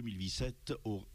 2027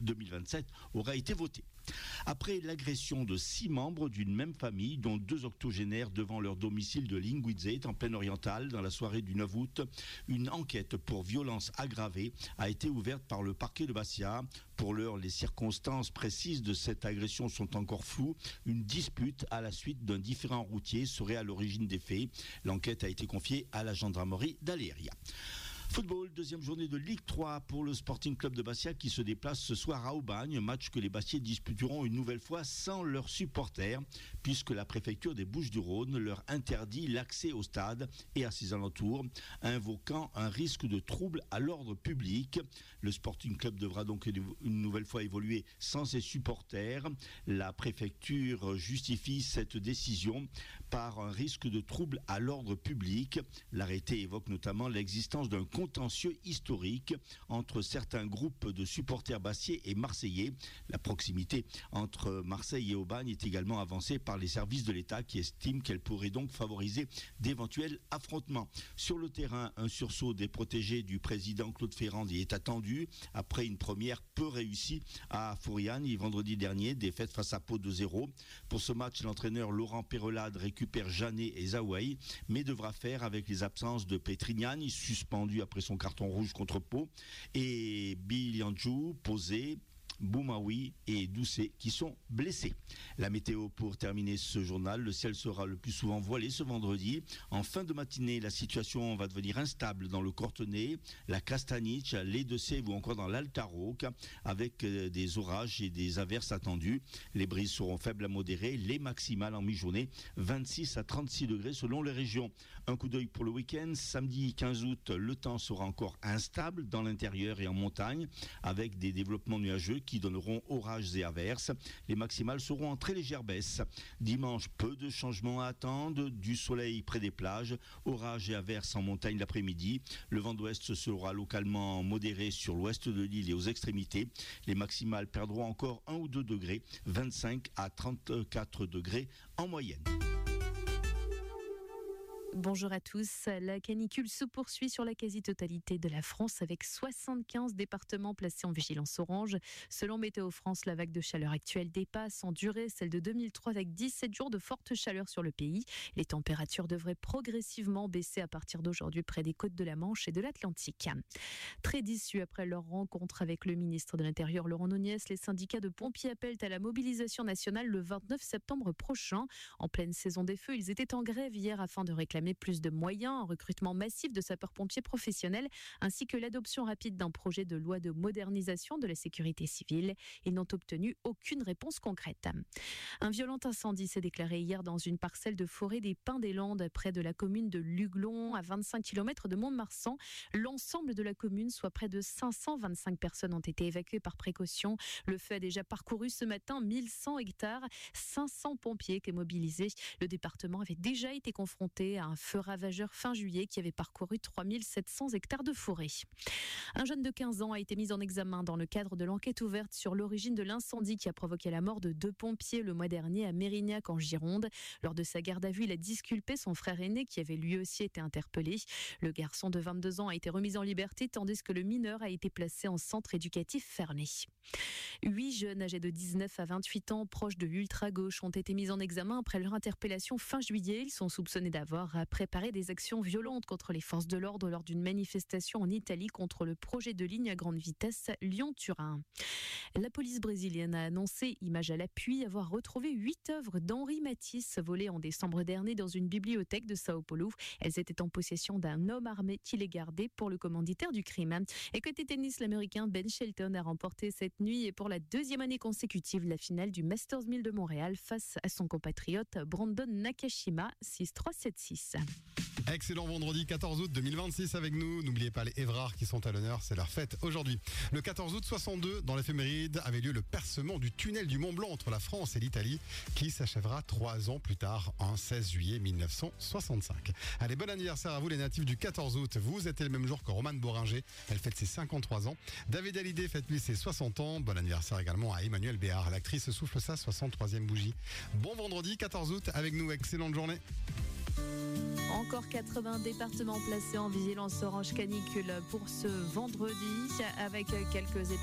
aura été votée. Après l'agression de 6 membres d'une même famille, dont 2 octogénaires devant leur domicile de Linguizet, en plaine orientale, dans la soirée du 9 août, une enquête pour violence aggravée a été ouverte par le parquet de Bastia. Pour l'heure, les circonstances précises de cette agression sont encore floues. Une dispute à la suite d'un différend routier serait à l'origine des faits. L'enquête a été confiée à la gendarmerie d'Aléria. Football, deuxième journée de Ligue 3 pour le Sporting Club de Bastia qui se déplace ce soir à Aubagne, match que les Bastiais disputeront une nouvelle fois sans leurs supporters puisque la préfecture des Bouches-du-Rhône leur interdit l'accès au stade et à ses alentours, invoquant un risque de trouble à l'ordre public. Le Sporting Club devra donc une nouvelle fois évoluer sans ses supporters. La préfecture justifie cette décision par un risque de trouble à l'ordre public. L'arrêté évoque notamment l'existence d'un contentieux historique entre certains groupes de supporters bastiais et marseillais. La proximité entre Marseille et Aubagne est également avancée par les services de l'État qui estiment qu'elle pourrait donc favoriser d'éventuels affrontements. Sur le terrain, un sursaut des protégés du président Claude Ferrand y est attendu après une première peu réussie à Fouriane vendredi dernier, défaite face à Pau 2-0. Pour ce match, l'entraîneur Laurent Perrelade récupère Janet et Zaouaï, mais devra faire avec les absences de Petrignani, suspendu après son carton rouge contre Pau, et Bilianjou, Posé, Boumaoui et Doucet qui sont blessés. La météo pour terminer ce journal, le ciel sera le plus souvent voilé ce vendredi. En fin de matinée, la situation va devenir instable dans le Cortenay, la Castaniche, les Deux-Sèvres ou encore dans l'Altaroc avec des orages et des averses attendues. Les brises seront faibles à modérées, les maximales en mi-journée 26 à 36 degrés selon les régions. Un coup d'œil pour le week-end, samedi 15 août, le temps sera encore instable dans l'intérieur et en montagne avec des développements nuageux qui donneront orages et averses. Les maximales seront en très légère baisse. Dimanche, peu de changements à attendre, du soleil près des plages, orages et averses en montagne l'après-midi. Le vent d'ouest sera localement modéré sur l'ouest de l'île et aux extrémités. Les maximales perdront encore 1 ou 2 degrés, 25 à 34 degrés en moyenne. Bonjour à tous. La canicule se poursuit sur la quasi-totalité de la France avec 75 départements placés en vigilance orange. Selon Météo France, la vague de chaleur actuelle dépasse en durée celle de 2003 avec 17 jours de forte chaleur sur le pays. Les températures devraient progressivement baisser à partir d'aujourd'hui près des côtes de la Manche et de l'Atlantique. Très déçus après leur rencontre avec le ministre de l'Intérieur Laurent Nunez, les syndicats de pompiers appellent à la mobilisation nationale le 29 septembre prochain. En pleine saison des feux, ils étaient en grève hier afin de réclamer plus de moyens, un recrutement massif de sapeurs-pompiers professionnels ainsi que l'adoption rapide d'un projet de loi de modernisation de la sécurité civile. Ils n'ont obtenu aucune réponse concrète. Un violent incendie s'est déclaré hier dans une parcelle de forêt des Pins des Landes près de la commune de Luglon à 25 km de Mont-de-Marsan. L'ensemble de la commune, soit près de 525 personnes, ont été évacuées par précaution. Le feu a déjà parcouru ce matin 1100 hectares, 500 pompiers étaient mobilisés. Le département avait déjà été confronté à un feu ravageur fin juillet qui avait parcouru 3700 hectares de forêt. Un jeune de 15 ans a été mis en examen dans le cadre de l'enquête ouverte sur l'origine de l'incendie qui a provoqué la mort de 2 pompiers le mois dernier à Mérignac en Gironde. Lors de sa garde à vue, il a disculpé son frère aîné qui avait lui aussi été interpellé. Le garçon de 22 ans a été remis en liberté tandis que le mineur a été placé en centre éducatif fermé. 8 jeunes âgés de 19 à 28 ans proches de l'ultra-gauche ont été mis en examen après leur interpellation fin juillet. Ils sont soupçonnés d'avoir préparé des actions violentes contre les forces de l'ordre lors d'une manifestation en Italie contre le projet de ligne à grande vitesse Lyon-Turin. La police brésilienne a annoncé, image à l'appui, avoir retrouvé 8 œuvres d'Henri Matisse volées en décembre dernier dans une bibliothèque de Sao Paulo. Elles étaient en possession d'un homme armé qui les gardait pour le commanditaire du crime. Et côté tennis, l'Américain Ben Shelton a remporté cette nuit et pour la 2e année consécutive la finale du Masters 1000 de Montréal face à son compatriote Brandon Nakashima 6-3, 7-6. Excellent vendredi 14 août 2026 avec nous. N'oubliez pas les Évrards qui sont à l'honneur, c'est leur fête aujourd'hui. Le 14 août 62, dans l'éphéméride, avait lieu le percement du tunnel du Mont Blanc entre la France et l'Italie qui s'achèvera 3 ans plus tard, en 16 juillet 1965. Allez, bon anniversaire à vous les natifs du 14 août. Vous êtes le même jour que Romane Boringer, elle fête ses 53 ans. David Hallyday fête lui ses 60 ans. Bon anniversaire également à Emmanuel Béard. L'actrice souffle sa 63e bougie. Bon vendredi 14 août avec nous, excellente journée. Encore 80 départements placés en vigilance orange canicule pour ce vendredi avec quelques épisodes